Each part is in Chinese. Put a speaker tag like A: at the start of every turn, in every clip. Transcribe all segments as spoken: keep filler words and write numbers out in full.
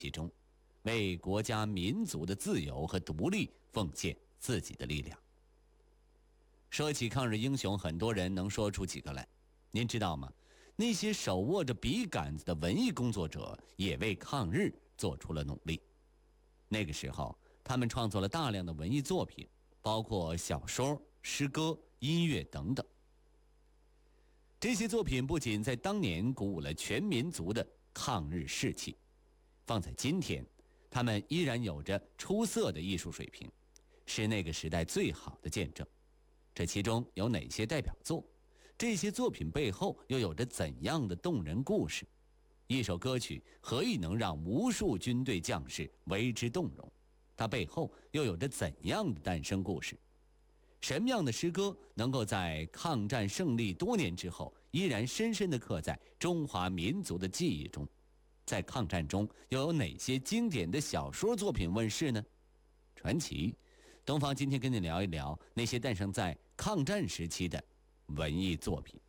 A: 其中，为国家民族的自由和独立奉献自己的力量。说起抗日英雄，很多人能说出几个来。您知道吗？那些手握着笔杆子的文艺工作者也为抗日做出了努力。那个时候，他们创作了大量的文艺作品，包括小说、诗歌、音乐等等。这些作品不仅在当年鼓舞了全民族的抗日士气，放在今天，他们依然有着出色的艺术水平，是那个时代最好的见证。这其中有哪些代表作？这些作品背后又有着怎样的动人故事？一首歌曲何以能让无数军队将士为之动容？它背后又有着怎样的诞生故事？什么样的诗歌能够在抗战胜利多年之后依然深深地刻在中华民族的记忆中？在抗战中又有哪些经典的小说作品问世呢？传奇东方今天跟你聊一聊那些诞生在抗战时期的文艺作品。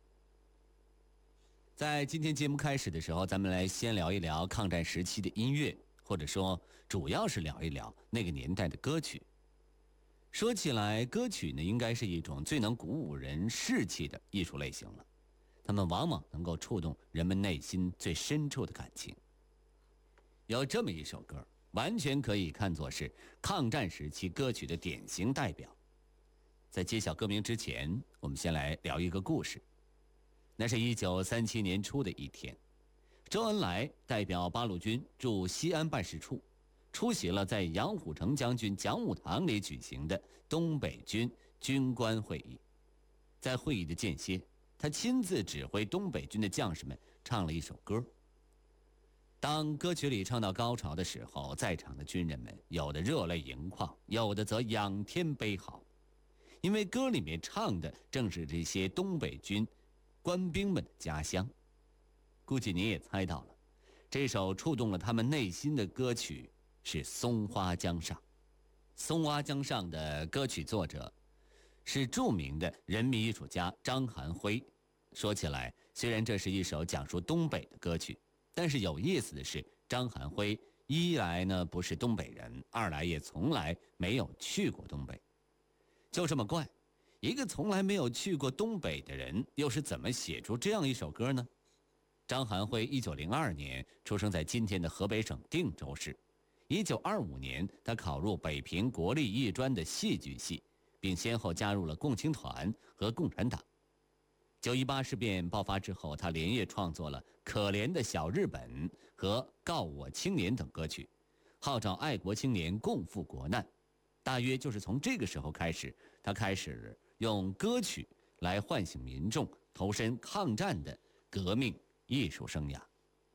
A: 在今天节目开始的时候，咱们来先聊一聊抗战时期的音乐，或者说主要是聊一聊那个年代的歌曲。说起来，歌曲呢，应该是一种最能鼓舞人士气的艺术类型了。它们往往能够触动人们内心最深处的感情。有这么一首歌，完全可以看作是抗战时期歌曲的典型代表。在揭晓歌名之前，我们先来聊一个故事。那是一九三七年初的一天，周恩来代表八路军驻西安办事处，出席了在杨虎城将军讲武堂里举行的东北军军官会议。在会议的间歇，他亲自指挥东北军的将士们唱了一首歌。当歌曲里唱到高潮的时候，在场的军人们有的热泪盈眶，有的则仰天悲嚎，因为歌里面唱的正是这些东北军官兵们的家乡。估计你也猜到了，这首触动了他们内心的歌曲是《松花江上》。《松花江上》的歌曲作者是著名的人民艺术家张含辉。说起来，虽然这是一首讲述东北的歌曲，但是有意思的是，张含辉一来呢不是东北人，二来也从来没有去过东北。就这么怪，一个从来没有去过东北的人，又是怎么写出这样一首歌呢？张含辉一九零二年出生在今天的河北省定州市。一九二五年，他考入北平国立艺专的戏剧系，并先后加入了共青团和共产党。九一八事变爆发之后，他连夜创作了《可怜的小日本》和《告我青年》等歌曲，号召爱国青年共赴国难。大约就是从这个时候开始，他开始用歌曲来唤醒民众投身抗战的革命艺术生涯。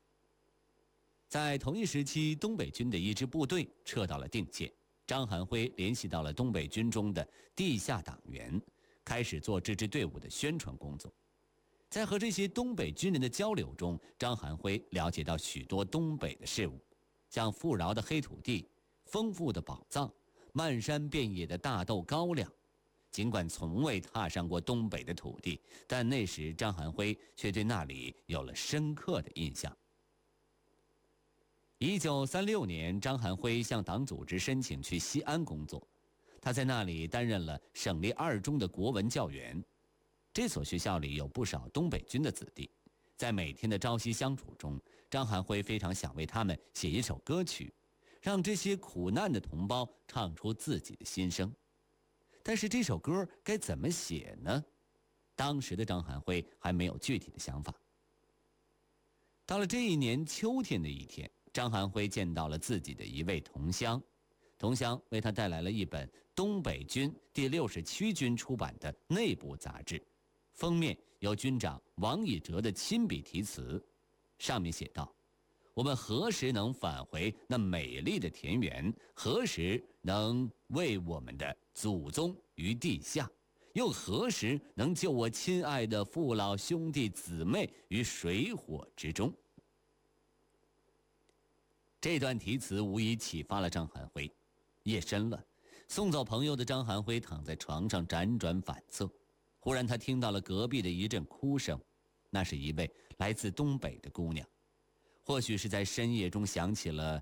A: 在同一时期，东北军的一支部队撤到了定县，张含辉联系到了东北军中的地下党员，开始做这支队伍的宣传工作。在和这些东北军人的交流中，张含辉了解到许多东北的事物，像富饶的黑土地、丰富的宝藏、漫山遍野的大豆高粱。尽管从未踏上过东北的土地，但那时张含辉却对那里有了深刻的印象。一九三六年，张含辉向党组织申请去西安工作，他在那里担任了省立二中的国文教员。这所学校里有不少东北军的子弟，在每天的朝夕相处中，张含辉非常想为他们写一首歌曲，让这些苦难的同胞唱出自己的心声。但是这首歌该怎么写呢？当时的张含辉还没有具体的想法。到了这一年秋天的一天，张含辉见到了自己的一位同乡，同乡为他带来了一本东北军第六十七军出版的内部杂志，封面由军长王以哲的亲笔题词，上面写道：我们何时能返回那美丽的田园？何时能为我们的祖宗于地下？又何时能救我亲爱的父老兄弟姊妹于水火之中？这段题词无疑启发了张含辉。夜深了，送走朋友的张含辉躺在床上辗转反侧，忽然他听到了隔壁的一阵哭声，那是一位来自东北的姑娘。 或许是在深夜中想起了